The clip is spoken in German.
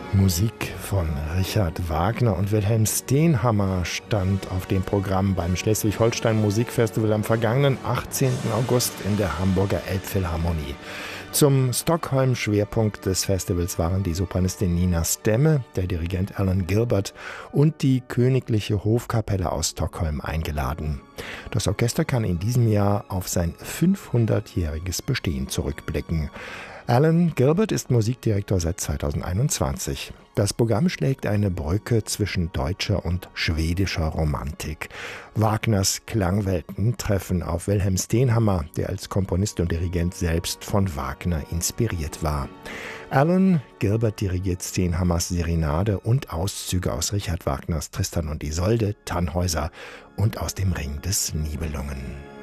Musik von Richard Wagner und Wilhelm Steenhammer stand auf dem Programm beim Schleswig-Holstein Musikfestival am vergangenen 18. August in der Hamburger Elbphilharmonie. Zum Stockholm-Schwerpunkt des Festivals waren die Sopranistin Nina Stemme, der Dirigent Alan Gilbert und die Königliche Hofkapelle aus Stockholm eingeladen. Das Orchester kann in diesem Jahr auf sein 500-jähriges Bestehen zurückblicken. Alan Gilbert ist Musikdirektor seit 2021. Das Programm schlägt eine Brücke zwischen deutscher und schwedischer Romantik. Wagners Klangwelten treffen auf Wilhelm Steenhammer, der als Komponist und Dirigent selbst von Wagner inspiriert war. Alan Gilbert dirigiert Steenhammers Serenade und Auszüge aus Richard Wagners Tristan und Isolde, Tannhäuser und aus dem Ring des Nibelungen.